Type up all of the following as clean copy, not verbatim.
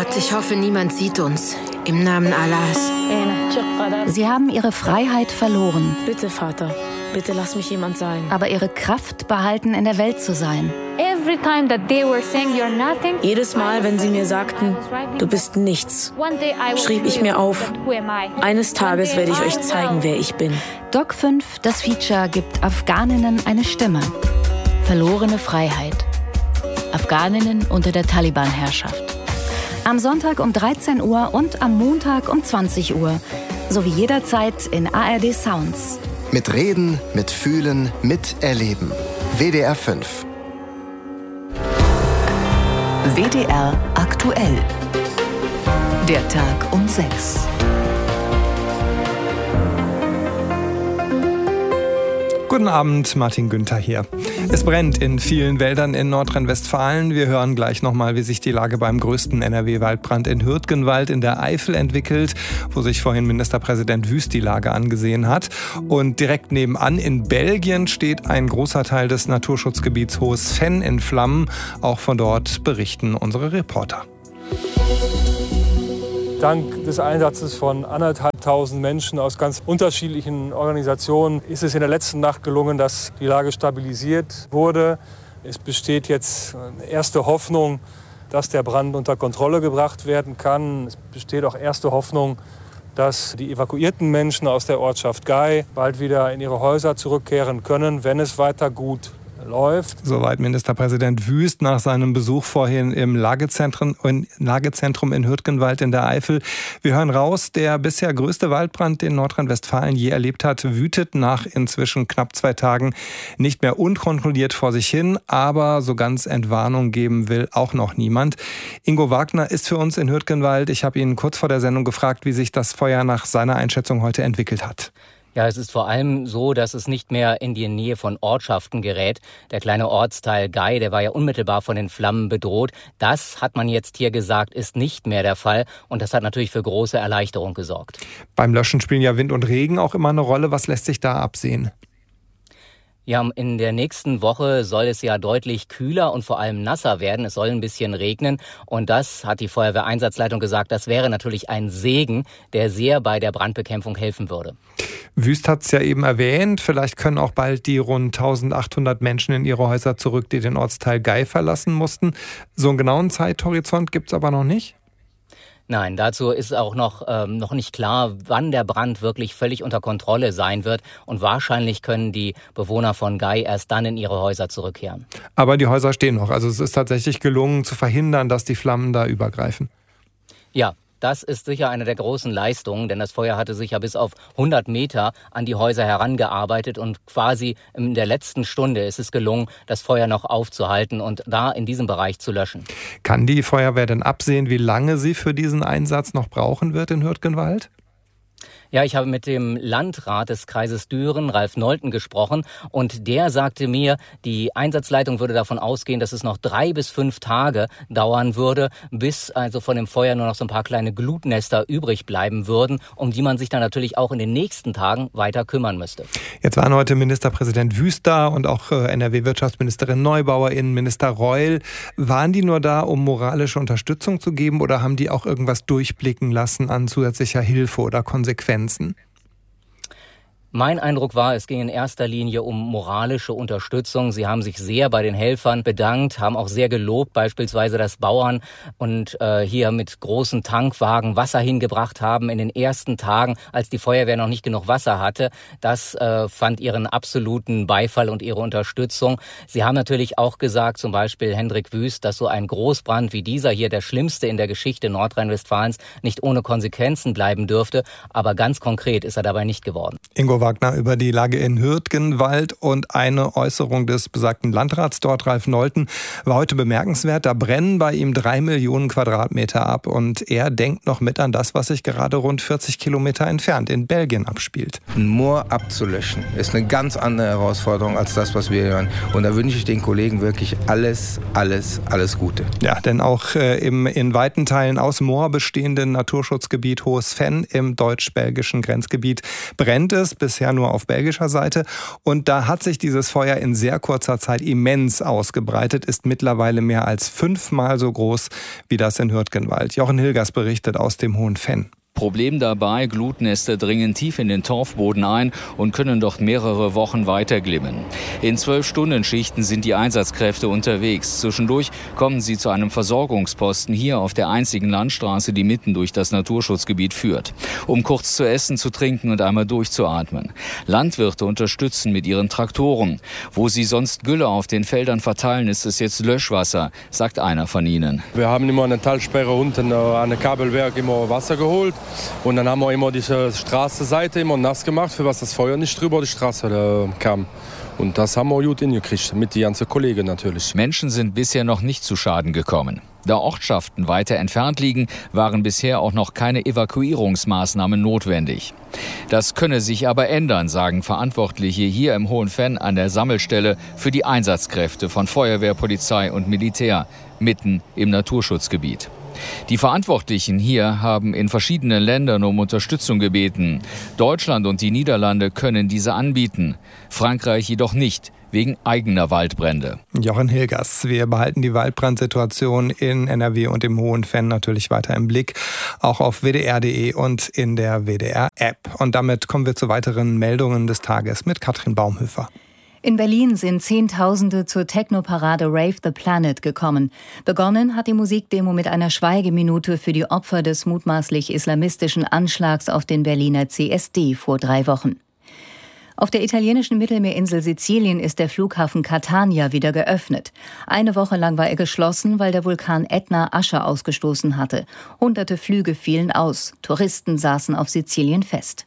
Gott, ich hoffe, niemand sieht uns. Im Namen Allahs. Sie haben ihre Freiheit verloren. Bitte, Vater, bitte lass mich jemand sein. Aber ihre Kraft behalten, in der Welt zu sein. Jedes Mal, wenn sie mir sagten, du bist nichts, schrieb ich mir auf, eines Tages werde ich euch zeigen, wer ich bin. Doc 5, das Feature, gibt Afghaninnen eine Stimme. Verlorene Freiheit. Afghaninnen unter der Taliban-Herrschaft. Am Sonntag um 13 Uhr und am Montag um 20 Uhr. Sowie jederzeit in ARD Sounds. Mit Reden, mit Fühlen, mit Erleben. WDR 5. WDR aktuell. Der Tag um 6. Guten Abend, Martin Günther hier. Es brennt in vielen Wäldern in Nordrhein-Westfalen. Wir hören gleich nochmal, wie sich die Lage beim größten NRW-Waldbrand in Hürtgenwald in der Eifel entwickelt, wo sich vorhin Ministerpräsident Wüst die Lage angesehen hat. Und direkt nebenan in Belgien steht ein großer Teil des Naturschutzgebiets Hohes Venn in Flammen. Auch von dort berichten unsere Reporter. Dank des Einsatzes von 1.500 Menschen aus ganz unterschiedlichen Organisationen ist es in der letzten Nacht gelungen, dass die Lage stabilisiert wurde. Es besteht jetzt erste Hoffnung, dass der Brand unter Kontrolle gebracht werden kann. Es besteht auch erste Hoffnung, dass die evakuierten Menschen aus der Ortschaft Gey bald wieder in ihre Häuser zurückkehren können, wenn es weiter gut läuft. Soweit Ministerpräsident Wüst nach seinem Besuch vorhin im Lagezentrum in Hürtgenwald in der Eifel. Wir hören raus, der bisher größte Waldbrand, den Nordrhein-Westfalen je erlebt hat, wütet nach inzwischen knapp 2 Tagen nicht mehr unkontrolliert vor sich hin, aber so ganz Entwarnung geben will auch noch niemand. Ingo Wagner ist für uns in Hürtgenwald. Ich habe ihn kurz vor der Sendung gefragt, wie sich das Feuer nach seiner Einschätzung heute entwickelt hat. Ja, es ist vor allem so, dass es nicht mehr in die Nähe von Ortschaften gerät. Der kleine Ortsteil Gey, der war ja unmittelbar von den Flammen bedroht. Das, hat man jetzt hier gesagt, ist nicht mehr der Fall. Und das hat natürlich für große Erleichterung gesorgt. Beim Löschen spielen ja Wind und Regen auch immer eine Rolle. Was lässt sich da absehen? Ja, in der nächsten Woche soll es ja deutlich kühler und vor allem nasser werden. Es soll ein bisschen regnen. Und das, hat die Feuerwehreinsatzleitung gesagt, das wäre natürlich ein Segen, der sehr bei der Brandbekämpfung helfen würde. Wüst hat es ja eben erwähnt. Vielleicht können auch bald die rund 1.800 Menschen in ihre Häuser zurück, die den Ortsteil Gey verlassen mussten. So einen genauen Zeithorizont gibt es aber noch nicht. Nein, dazu ist auch noch nicht klar, wann der Brand wirklich völlig unter Kontrolle sein wird. Und wahrscheinlich können die Bewohner von Gey erst dann in ihre Häuser zurückkehren. Aber die Häuser stehen noch. Also es ist tatsächlich gelungen zu verhindern, dass die Flammen da übergreifen. Ja. Das ist sicher eine der großen Leistungen, denn das Feuer hatte sich ja bis auf 100 Meter an die Häuser herangearbeitet und quasi in der letzten Stunde ist es gelungen, das Feuer noch aufzuhalten und da in diesem Bereich zu löschen. Kann die Feuerwehr denn absehen, wie lange sie für diesen Einsatz noch brauchen wird in Hürtgenwald? Ja, ich habe mit dem Landrat des Kreises Düren, Ralf Nolten, gesprochen und der sagte mir, die Einsatzleitung würde davon ausgehen, dass es noch 3 bis 5 Tage dauern würde, bis also von dem Feuer nur noch so ein paar kleine Glutnester übrig bleiben würden, um die man sich dann natürlich auch in den nächsten Tagen weiter kümmern müsste. Jetzt waren heute Ministerpräsident Wüst da und auch NRW-Wirtschaftsministerin Neubauer, Innenminister Reul. Waren die nur da, um moralische Unterstützung zu geben oder haben die auch irgendwas durchblicken lassen an zusätzlicher Hilfe oder Konsequenzen? Mein Eindruck war, es ging in erster Linie um moralische Unterstützung. Sie haben sich sehr bei den Helfern bedankt, haben auch sehr gelobt, beispielsweise, dass Bauern und hier mit großen Tankwagen Wasser hingebracht haben in den ersten Tagen, als die Feuerwehr noch nicht genug Wasser hatte. Das fand ihren absoluten Beifall und ihre Unterstützung. Sie haben natürlich auch gesagt, zum Beispiel Hendrik Wüst, dass so ein Großbrand wie dieser hier, der schlimmste in der Geschichte Nordrhein-Westfalens, nicht ohne Konsequenzen bleiben dürfte. Aber ganz konkret ist er dabei nicht geworden. Ingo Wagner über die Lage in Hürtgenwald und eine Äußerung des besagten Landrats dort, Ralf Nolten, war heute bemerkenswert. Da brennen bei ihm 3 Millionen Quadratmeter ab und er denkt noch mit an das, was sich gerade rund 40 Kilometer entfernt in Belgien abspielt. Ein Moor abzulöschen ist eine ganz andere Herausforderung als das, was wir hören. Und da wünsche ich den Kollegen wirklich alles Gute. Ja, denn auch im in weiten Teilen aus Moor bestehenden Naturschutzgebiet Hohes Venn im deutsch-belgischen Grenzgebiet brennt es. bisher nur auf belgischer Seite. Und da hat sich dieses Feuer in sehr kurzer Zeit immens ausgebreitet, ist mittlerweile mehr als 5-mal so groß wie das in Hürtgenwald. Jochen Hilgers berichtet aus dem Hohen Venn. Problem dabei, Glutnester dringen tief in den Torfboden ein und können dort mehrere Wochen weiter glimmen. In 12-Stunden-Schichten sind die Einsatzkräfte unterwegs. Zwischendurch kommen sie zu einem Versorgungsposten hier auf der einzigen Landstraße, die mitten durch das Naturschutzgebiet führt, um kurz zu essen, zu trinken und einmal durchzuatmen. Landwirte unterstützen mit ihren Traktoren. Wo sie sonst Gülle auf den Feldern verteilen, ist es jetzt Löschwasser, sagt einer von ihnen. Wir haben immer eine Talsperre unten an der Kabelwerk immer Wasser geholt. Und dann haben wir immer diese Straßenseite immer nass gemacht, für was das Feuer nicht drüber die Straße kam. Und das haben wir gut hingekriegt, mit den ganzen Kollegen natürlich. Menschen sind bisher noch nicht zu Schaden gekommen. Da Ortschaften weiter entfernt liegen, waren bisher auch noch keine Evakuierungsmaßnahmen notwendig. Das könne sich aber ändern, sagen Verantwortliche hier im Hohen Venn an der Sammelstelle für die Einsatzkräfte von Feuerwehr, Polizei und Militär mitten im Naturschutzgebiet. Die Verantwortlichen hier haben in verschiedenen Ländern um Unterstützung gebeten. Deutschland und die Niederlande können diese anbieten, Frankreich jedoch nicht, wegen eigener Waldbrände. Jochen Hilgers, wir behalten die Waldbrandsituation in NRW und im Hohen Venn natürlich weiter im Blick, auch auf wdr.de und in der WDR-App. Und damit kommen wir zu weiteren Meldungen des Tages mit Katrin Baumhöfer. In Berlin sind Zehntausende zur Technoparade Rave the Planet gekommen. Begonnen hat die Musikdemo mit einer Schweigeminute für die Opfer des mutmaßlich islamistischen Anschlags auf den Berliner CSD vor 3 Wochen. Auf der italienischen Mittelmeerinsel Sizilien ist der Flughafen Catania wieder geöffnet. Eine Woche lang war er geschlossen, weil der Vulkan Ätna Asche ausgestoßen hatte. Hunderte Flüge fielen aus. Touristen saßen auf Sizilien fest.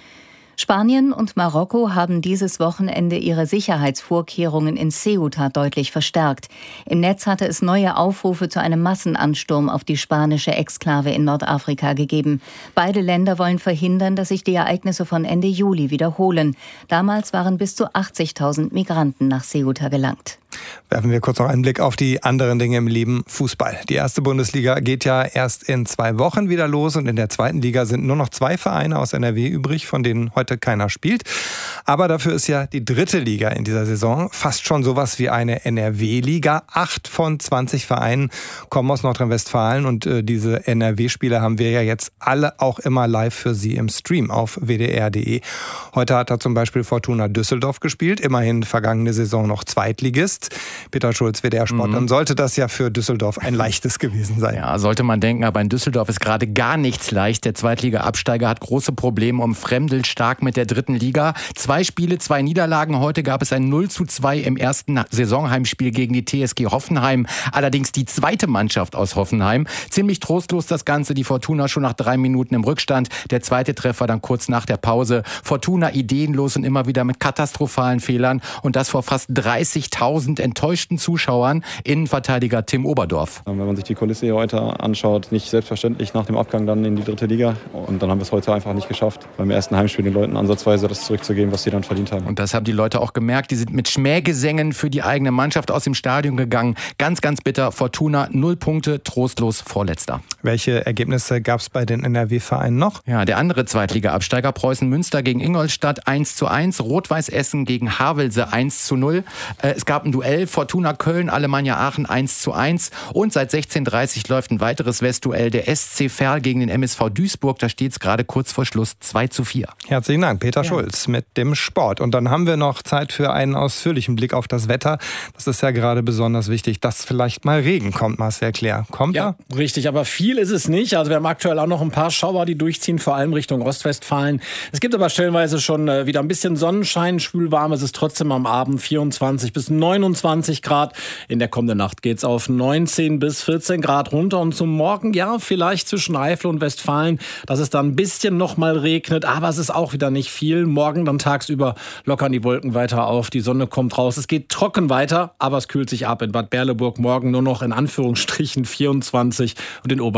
Spanien und Marokko haben dieses Wochenende ihre Sicherheitsvorkehrungen in Ceuta deutlich verstärkt. Im Netz hatte es neue Aufrufe zu einem Massenansturm auf die spanische Exklave in Nordafrika gegeben. Beide Länder wollen verhindern, dass sich die Ereignisse von Ende Juli wiederholen. Damals waren bis zu 80.000 Migranten nach Ceuta gelangt. Werfen wir kurz noch einen Blick auf die anderen Dinge im Leben. Fußball. Die erste Bundesliga geht ja erst in 2 Wochen wieder los und in der zweiten Liga sind nur noch 2 Vereine aus NRW übrig, von denen heute keiner spielt. Aber dafür ist ja die dritte Liga in dieser Saison fast schon sowas wie eine NRW-Liga. 8 von 20 Vereinen kommen aus Nordrhein-Westfalen und diese NRW-Spiele haben wir ja jetzt alle auch immer live für Sie im Stream auf wdr.de. Heute hat da zum Beispiel Fortuna Düsseldorf gespielt, immerhin vergangene Saison noch Zweitligist. Peter Schulz, WDR-Sport, dann sollte das ja für Düsseldorf ein leichtes gewesen sein. Ja, sollte man denken, aber in Düsseldorf ist gerade gar nichts leicht. Der Zweitliga-Absteiger hat große Probleme, umfremdelt stark mit der dritten Liga. 2 Spiele, 2 Niederlagen. Heute gab es ein 0:2 im ersten Saisonheimspiel gegen die TSG Hoffenheim. Allerdings die zweite Mannschaft aus Hoffenheim. Ziemlich trostlos das Ganze. Die Fortuna schon nach 3 Minuten im Rückstand. Der zweite Treffer dann kurz nach der Pause. Fortuna ideenlos und immer wieder mit katastrophalen Fehlern. Und das vor fast 30.000 enttäuschten Zuschauern. Innenverteidiger Tim Oberdorf. Wenn man sich die Kulisse hier heute anschaut, nicht selbstverständlich nach dem Abgang dann in die dritte Liga. Und dann haben wir es heute einfach nicht geschafft, beim ersten Heimspiel den Leuten ansatzweise das zurückzugeben, was sie dann verdient haben. Und das haben die Leute auch gemerkt. Die sind mit Schmähgesängen für die eigene Mannschaft aus dem Stadion gegangen. Ganz, ganz bitter. Fortuna 0 Punkte, trostlos Vorletzter. Welche Ergebnisse gab es bei den NRW-Vereinen noch? Ja, der andere Zweitliga-Absteiger Preußen Münster gegen Ingolstadt 1:1. Rot-Weiß Essen gegen Havelse 1:0. Es gab ein Duell Fortuna Köln, Alemannia Aachen 1:1. Und seit 16:30 läuft ein weiteres Westduell, der SC Verl gegen den MSV Duisburg. Da steht es gerade kurz vor Schluss 2:4. Herzlichen Dank, Peter Schulz mit dem Sport. Und dann haben wir noch Zeit für einen ausführlichen Blick auf das Wetter. Das ist ja gerade besonders wichtig, dass vielleicht mal Regen kommt, Marcel Claire. Kommt ja, richtig, aber viel ist es nicht. Also wir haben aktuell auch noch ein paar Schauer, die durchziehen, vor allem Richtung Ostwestfalen. Es gibt aber stellenweise schon wieder ein bisschen Sonnenschein. Schwülwarm ist es trotzdem am Abend, 24 bis 29 Grad. In der kommenden Nacht geht es auf 19 bis 14 Grad runter. Und zum Morgen, ja, vielleicht zwischen Eifel und Westfalen, dass es dann ein bisschen noch mal regnet. Aber es ist auch wieder nicht viel. Morgen dann tagsüber lockern die Wolken weiter auf. Die Sonne kommt raus. Es geht trocken weiter, aber es kühlt sich ab. In Bad Berleburg morgen nur noch in Anführungsstrichen 24 und in Oberhausen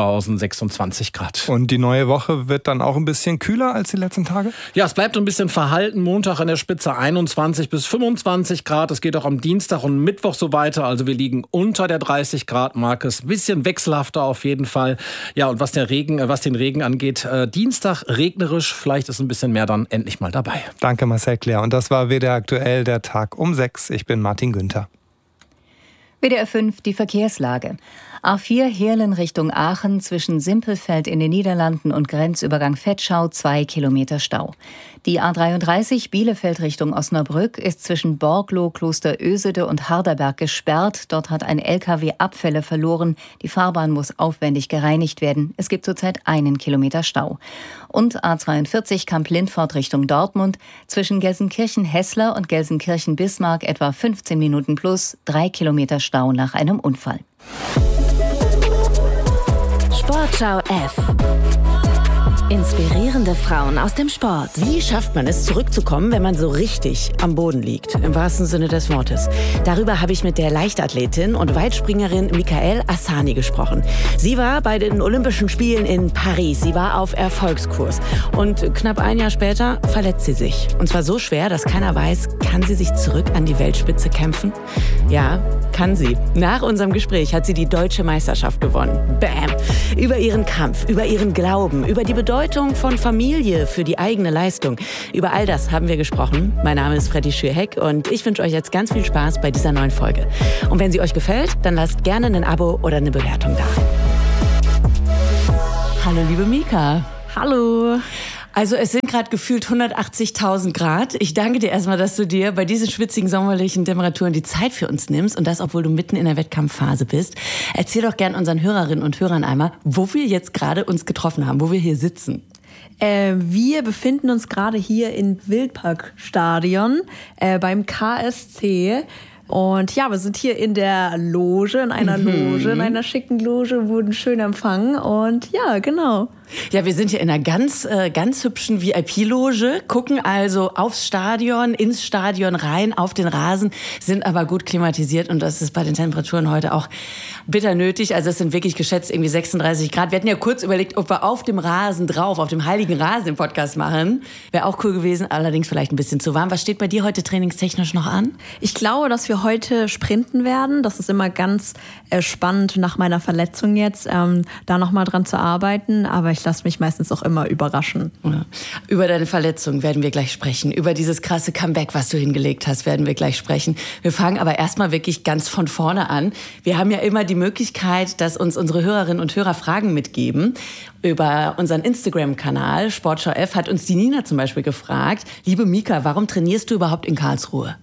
Oberhausen 26 Grad. Und die neue Woche wird dann auch ein bisschen kühler als die letzten Tage? Ja, es bleibt ein bisschen verhalten. Montag an der Spitze 21 bis 25 Grad. Es geht auch am Dienstag und Mittwoch so weiter. Also wir liegen unter der 30 Grad Marke. Ein bisschen wechselhafter auf jeden Fall. Ja, und was den Regen angeht, Dienstag regnerisch. Vielleicht ist ein bisschen mehr dann endlich mal dabei. Danke Marcel Claire. Und das war WDR aktuell, der Tag um 6. Ich bin Martin Günther. WDR 5, die Verkehrslage. A4 Heerlen Richtung Aachen zwischen Simpelfeld in den Niederlanden und Grenzübergang Vetschau 2 Kilometer Stau. Die A33 Bielefeld Richtung Osnabrück ist zwischen Borglo, Kloster Ösede und Harderberg gesperrt. Dort hat ein LKW Abfälle verloren. Die Fahrbahn muss aufwendig gereinigt werden. Es gibt zurzeit 1 Kilometer Stau. Und A42 Kamp-Lindfort Richtung Dortmund zwischen Gelsenkirchen-Hessler und Gelsenkirchen-Bismarck etwa 15 Minuten plus, 3 Kilometer Stau nach einem Unfall. Sportschau F. Inspirierende Frauen aus dem Sport. Wie schafft man es, zurückzukommen, wenn man so richtig am Boden liegt? Im wahrsten Sinne des Wortes. Darüber habe ich mit der Leichtathletin und Weitspringerin Mikael Asani gesprochen. Sie war bei den Olympischen Spielen in Paris. Sie war auf Erfolgskurs. Und knapp ein Jahr später verletzt sie sich. Und zwar so schwer, dass keiner weiß, kann sie sich zurück an die Weltspitze kämpfen? Ja, kann sie. Nach unserem Gespräch hat sie die Deutsche Meisterschaft gewonnen. Bam! Über ihren Kampf, über ihren Glauben, über die Bedeutung von Familie für die eigene Leistung. Über all das haben wir gesprochen. Mein Name ist Freddy Schürheck und ich wünsche euch jetzt ganz viel Spaß bei dieser neuen Folge. Und wenn sie euch gefällt, dann lasst gerne ein Abo oder eine Bewertung da. Hallo liebe Mika. Hallo. Also es sind gerade gefühlt 180.000 Grad. Ich danke dir erstmal, dass du dir bei diesen schwitzigen sommerlichen Temperaturen die Zeit für uns nimmst und das, obwohl du mitten in der Wettkampfphase bist. Erzähl doch gern unseren Hörerinnen und Hörern einmal, wo wir jetzt gerade uns getroffen haben, wo wir hier sitzen. Wir befinden uns gerade hier im Wildparkstadion beim KSC. Und ja, wir sind hier in der Loge, in einer schicken Loge, wurden schön empfangen und ja, genau. Ja, wir sind hier in einer ganz hübschen VIP-Loge, gucken also aufs Stadion, ins Stadion rein, auf den Rasen, sind aber gut klimatisiert und das ist bei den Temperaturen heute auch bitter nötig. Also es sind wirklich geschätzt irgendwie 36 Grad. Wir hatten ja kurz überlegt, ob wir auf dem Rasen drauf, auf dem heiligen Rasen den Podcast machen. Wäre auch cool gewesen, allerdings vielleicht ein bisschen zu warm. Was steht bei dir heute trainingstechnisch noch an? Ich glaube, dass wir heute sprinten werden. Das ist immer ganz spannend nach meiner Verletzung jetzt, da nochmal dran zu arbeiten. Aber ich lasse mich meistens auch immer überraschen. Ja. Über deine Verletzung werden wir gleich sprechen. Über dieses krasse Comeback, was du hingelegt hast, werden wir gleich sprechen. Wir fangen aber erstmal wirklich ganz von vorne an. Wir haben ja immer die Möglichkeit, dass uns unsere Hörerinnen und Hörer Fragen mitgeben. Über unseren Instagram-Kanal Sportschau F hat uns die Nina zum Beispiel gefragt: Liebe Mika, warum trainierst du überhaupt in Karlsruhe?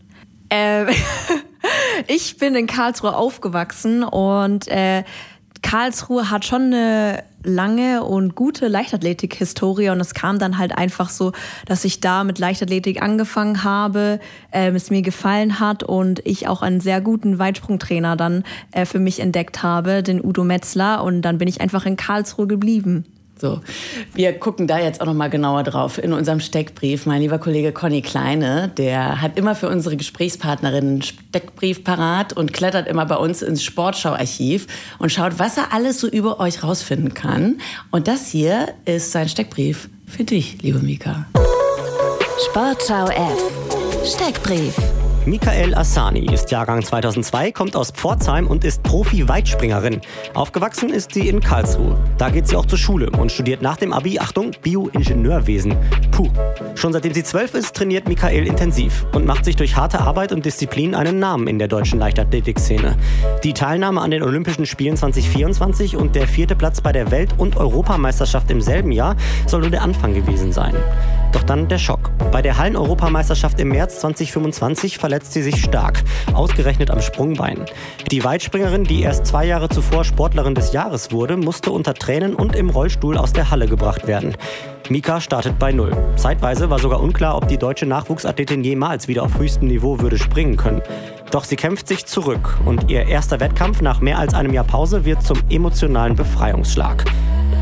Ich bin in Karlsruhe aufgewachsen und Karlsruhe hat schon eine lange und gute Leichtathletik-Historie und es kam dann halt einfach so, dass ich da mit Leichtathletik angefangen habe, es mir gefallen hat und ich auch einen sehr guten Weitsprungtrainer dann für mich entdeckt habe, den Udo Metzler, und dann bin ich einfach in Karlsruhe geblieben. So, wir gucken da jetzt auch noch mal genauer drauf in unserem Steckbrief. Mein lieber Kollege Conny Kleine, der hat immer für unsere Gesprächspartnerinnen einen Steckbrief parat und klettert immer bei uns ins Sportschau-Archiv und schaut, was er alles so über euch rausfinden kann. Und das hier ist sein Steckbrief für dich, liebe Mika. Sportschau F. Steckbrief. Mikael Asani ist Jahrgang 2002, kommt aus Pforzheim und ist Profi-Weitspringerin. Aufgewachsen ist sie in Karlsruhe. Da geht sie auch zur Schule und studiert nach dem Abi, Achtung, Bioingenieurwesen. Puh. Schon seitdem sie 12 ist, trainiert Mikael intensiv und macht sich durch harte Arbeit und Disziplin einen Namen in der deutschen Leichtathletikszene. Die Teilnahme an den Olympischen Spielen 2024 und der 4. Platz bei der Welt- und Europameisterschaft im selben Jahr soll nur der Anfang gewesen sein. Doch dann der Schock. Bei der Hallen-Europameisterschaft im März 2025 verletzt sie sich stark, ausgerechnet am Sprungbein. Die Weitspringerin, die erst 2 Jahre zuvor Sportlerin des Jahres wurde, musste unter Tränen und im Rollstuhl aus der Halle gebracht werden. Mika startet bei 0. Zeitweise war sogar unklar, ob die deutsche Nachwuchsathletin jemals wieder auf höchstem Niveau würde springen können. Doch sie kämpft sich zurück und ihr erster Wettkampf nach mehr als einem Jahr Pause wird zum emotionalen Befreiungsschlag.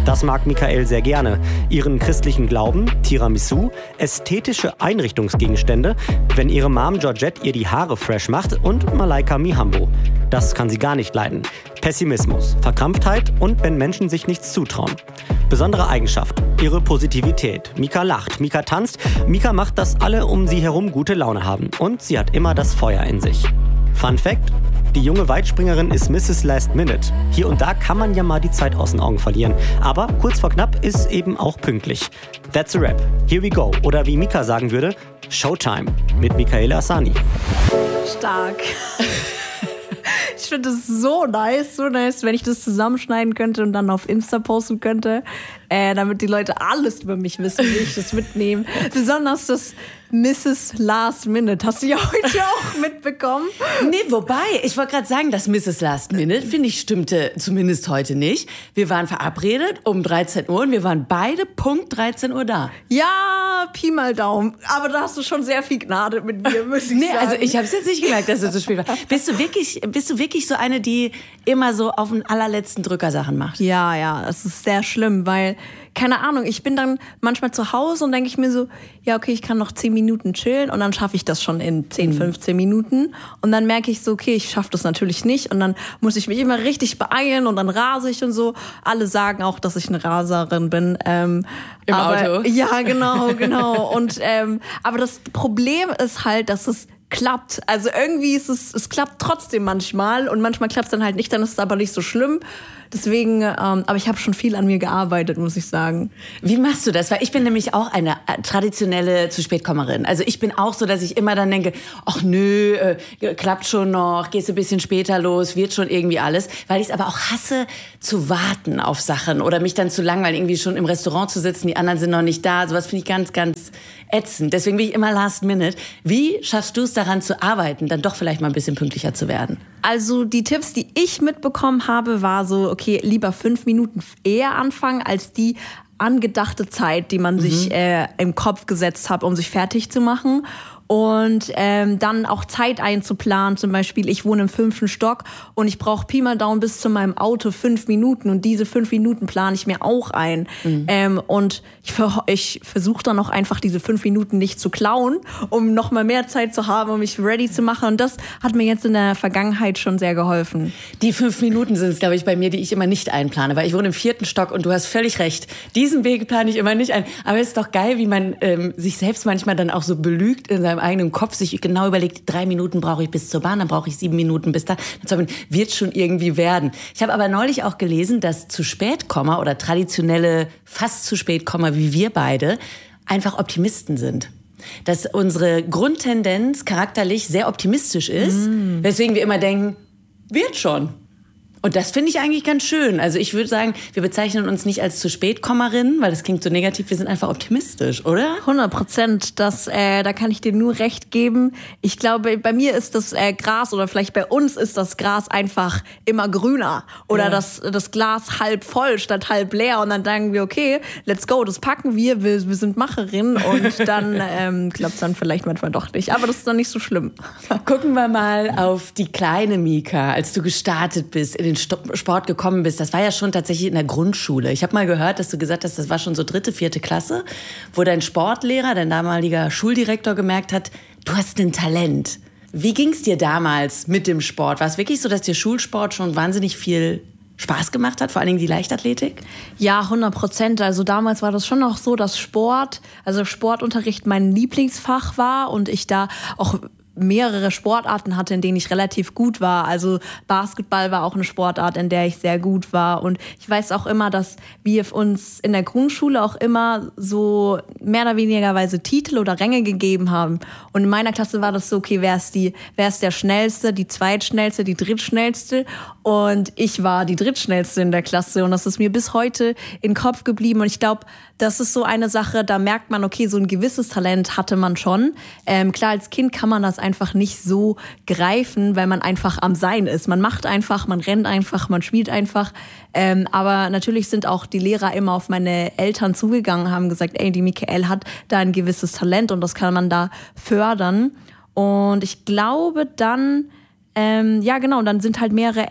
Das mag Michael sehr gerne. Ihren christlichen Glauben, Tiramisu, ästhetische Einrichtungsgegenstände, wenn ihre Mom Georgette ihr die Haare fresh macht und Malaika Mihambo. Das kann sie gar nicht leiden. Pessimismus, Verkrampftheit und wenn Menschen sich nichts zutrauen. Besondere Eigenschaft, ihre Positivität. Mika lacht, Mika tanzt, Mika macht, dass alle um sie herum gute Laune haben. Und sie hat immer das Feuer in sich. Fun Fact: Die junge Weitspringerin ist Mrs. Last Minute. Hier und da kann man ja mal die Zeit aus den Augen verlieren. Aber kurz vor knapp ist eben auch pünktlich. That's a wrap. Here we go. Oder wie Mika sagen würde, Showtime mit Michaela Asani. Stark. Ich finde das so nice, wenn ich das zusammenschneiden könnte und dann auf Insta posten könnte, damit die Leute alles über mich wissen, wie ich das mitnehme. Besonders das Mrs. Last Minute. Hast du ja heute auch mitbekommen? Nee, wobei, ich wollte gerade sagen, das Mrs. Last Minute, finde ich, stimmte zumindest heute nicht. Wir waren verabredet um 13 Uhr und wir waren beide Punkt 13 Uhr da. Ja, Pi mal Daumen. Aber da hast du schon sehr viel Gnade mit mir, muss ich sagen. Nee, also ich habe es jetzt nicht gemerkt, dass es so spät war. Bist du wirklich so eine, die immer so auf den allerletzten Drücker Sachen macht? Ja, es ist sehr schlimm, weil, keine Ahnung, ich bin dann manchmal zu Hause und denke ich mir so, ja, okay, ich kann noch 10 Minuten chillen und dann schaffe ich das schon in 10, 15 Minuten. Und dann merke ich so, okay, ich schaffe das natürlich nicht und dann muss ich mich immer richtig beeilen und dann rase ich und so. Alle sagen auch, dass ich eine Raserin bin. Im Auto? Ja, genau. Und, aber das Problem ist halt, dass es klappt. Also irgendwie ist es klappt trotzdem manchmal und manchmal klappt es dann halt nicht, dann ist es aber nicht so schlimm. Deswegen, aber ich habe schon viel an mir gearbeitet, muss ich sagen. Wie machst du das? Weil ich bin nämlich auch eine traditionelle Zu-Spät-Kommerin. Also ich bin auch so, dass ich immer dann denke, ach nö, klappt schon noch, gehst ein bisschen später los, wird schon irgendwie alles. Weil ich es aber auch hasse, zu warten auf Sachen oder mich dann zu langweilen, irgendwie schon im Restaurant zu sitzen, die anderen sind noch nicht da. Sowas finde ich ganz, ganz ätzend. Deswegen bin ich immer Last Minute. Wie schaffst du es daran zu arbeiten, dann doch vielleicht mal ein bisschen pünktlicher zu werden? Also die Tipps, die ich mitbekommen habe, war so, okay, lieber 5 Minuten eher anfangen als die angedachte Zeit, die man sich im Kopf gesetzt hat, um sich fertig zu machen. Und dann auch Zeit einzuplanen. Zum Beispiel, ich wohne im 5. Stock und ich brauche Pi mal Daumen bis zu meinem Auto 5 Minuten. Und diese 5 Minuten plane ich mir auch ein. Und ich versuche dann auch einfach diese 5 Minuten nicht zu klauen, um noch mal mehr Zeit zu haben, um mich ready zu machen. Und das hat mir jetzt in der Vergangenheit schon sehr geholfen. Die 5 Minuten sind es, glaube ich, bei mir, die ich immer nicht einplane. Weil ich wohne im 4. Stock und du hast völlig recht. Diesen Weg plane ich immer nicht ein. Aber es ist doch geil, wie man sich selbst manchmal dann auch so belügt in seinem eigenen Kopf, sich genau überlegt, 3 Minuten brauche ich bis zur Bahn, dann brauche ich 7 Minuten bis da. Wird schon irgendwie werden. Ich habe aber neulich auch gelesen, dass Zu-Spät-Komma oder traditionelle Fast-Zu-Spät-Komma wie wir beide einfach Optimisten sind. Dass unsere Grundtendenz charakterlich sehr optimistisch ist, weswegen wir immer denken, wird schon. Und das finde ich eigentlich ganz schön. Also ich würde sagen, wir bezeichnen uns nicht als Zu-Spät-Kommerinnen, weil das klingt so negativ. Wir sind einfach optimistisch, oder? 100%. Da kann ich dir nur recht geben. Ich glaube, bei mir ist das Gras oder vielleicht bei uns ist das Gras einfach immer grüner. Oder das Glas halb voll statt halb leer. Und dann denken wir, okay, let's go, das packen wir. Wir sind Macherinnen. Und dann klappt es dann vielleicht manchmal doch nicht. Aber das ist dann nicht so schlimm. Gucken wir mal auf die kleine Mika, als du gestartet bist, in den Sport gekommen bist. Das war ja schon tatsächlich in der Grundschule. Ich habe mal gehört, dass du gesagt hast, das war schon so 3., 4. Klasse, wo dein Sportlehrer, dein damaliger Schuldirektor gemerkt hat, du hast ein Talent. Wie ging es dir damals mit dem Sport? War es wirklich so, dass dir Schulsport schon wahnsinnig viel Spaß gemacht hat, vor allen Dingen die Leichtathletik? Ja, 100%. Also damals war das schon noch so, dass Sportunterricht mein Lieblingsfach war und ich da auch mehrere Sportarten hatte, in denen ich relativ gut war. Also Basketball war auch eine Sportart, in der ich sehr gut war. Und ich weiß auch immer, dass wir uns in der Grundschule auch immer so mehr oder weniger Weise Titel oder Ränge gegeben haben. Und in meiner Klasse war das so, okay, wer ist der Schnellste, die Zweitschnellste, die Drittschnellste. Und ich war die Drittschnellste in der Klasse. Und das ist mir bis heute in den Kopf geblieben. Und ich glaube, das ist so eine Sache, da merkt man, okay, so ein gewisses Talent hatte man schon. Klar, als Kind kann man das einfach nicht so greifen, weil man einfach am Sein ist. Man macht einfach, man rennt einfach, man spielt einfach. Aber natürlich sind auch die Lehrer immer auf meine Eltern zugegangen, haben gesagt, ey, die Michael hat da ein gewisses Talent und das kann man da fördern. Und ich glaube dann, Ja, genau. Und dann sind halt mehrere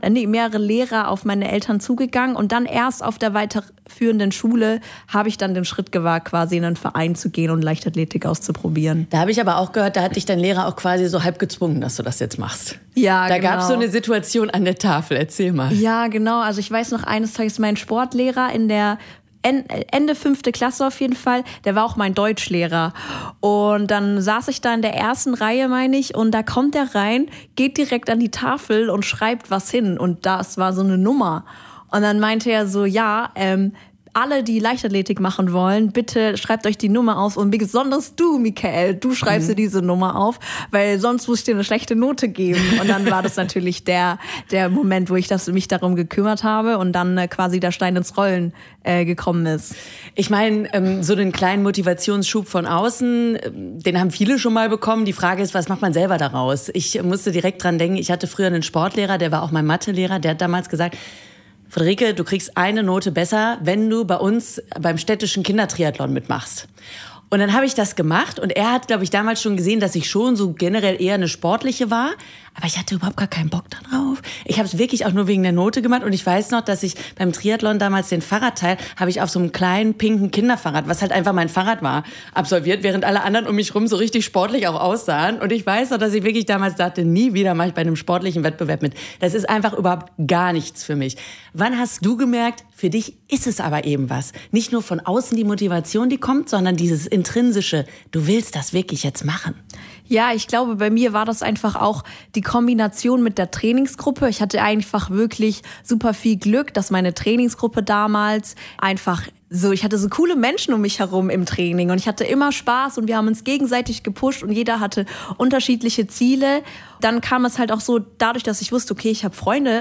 Lehrer auf meine Eltern zugegangen. Und dann erst auf der weiterführenden Schule habe ich dann den Schritt gewagt, quasi in einen Verein zu gehen und Leichtathletik auszuprobieren. Da habe ich aber auch gehört, da hat dich dein Lehrer auch quasi so halb gezwungen, dass du das jetzt machst. Ja, da genau. gab es so eine Situation an der Tafel. Erzähl mal. Ja, genau. Also ich weiß noch, eines Tages mein Sportlehrer in der Ende 5. Klasse auf jeden Fall, der war auch mein Deutschlehrer. Und dann saß ich da in der ersten Reihe, meine ich, und da kommt er rein, geht direkt an die Tafel und schreibt was hin. Und das war so eine Nummer. Und dann meinte er so, ja, alle, die Leichtathletik machen wollen, bitte schreibt euch die Nummer auf und besonders du, Michael, du schreibst dir diese Nummer auf, weil sonst muss ich dir eine schlechte Note geben. Und dann war das natürlich der Moment, wo ich mich darum gekümmert habe und dann quasi der Stein ins Rollen gekommen ist. Ich meine, so einen kleinen Motivationsschub von außen, den haben viele schon mal bekommen. Die Frage ist, was macht man selber daraus? Ich musste direkt dran denken, ich hatte früher einen Sportlehrer, der war auch mein Mathelehrer, der hat damals gesagt, Friederike, du kriegst eine Note besser, wenn du bei uns beim städtischen Kindertriathlon mitmachst. Und dann habe ich das gemacht und er hat, glaube ich, damals schon gesehen, dass ich schon so generell eher eine sportliche war. Aber ich hatte überhaupt gar keinen Bock darauf. Ich habe es wirklich auch nur wegen der Note gemacht. Und ich weiß noch, dass ich beim Triathlon damals den Fahrradteil habe ich auf so einem kleinen pinken Kinderfahrrad, was halt einfach mein Fahrrad war, absolviert, während alle anderen um mich rum so richtig sportlich auch aussahen. Und ich weiß noch, dass ich wirklich damals dachte, nie wieder mache ich bei einem sportlichen Wettbewerb mit. Das ist einfach überhaupt gar nichts für mich. Wann hast du gemerkt, für dich ist es aber eben was? Nicht nur von außen die Motivation, die kommt, sondern dieses intrinsische, du willst das wirklich jetzt machen. Ja, ich glaube, bei mir war das einfach auch die Kombination mit der Trainingsgruppe. Ich hatte einfach wirklich super viel Glück, dass meine Trainingsgruppe damals einfach so, ich hatte so coole Menschen um mich herum im Training und ich hatte immer Spaß und wir haben uns gegenseitig gepusht und jeder hatte unterschiedliche Ziele. Dann kam es halt auch so, dadurch, dass ich wusste, okay, ich habe Freunde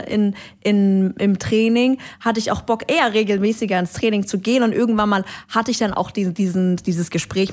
im Training, hatte ich auch Bock, eher regelmäßiger ins Training zu gehen und irgendwann mal hatte ich dann auch dieses Gespräch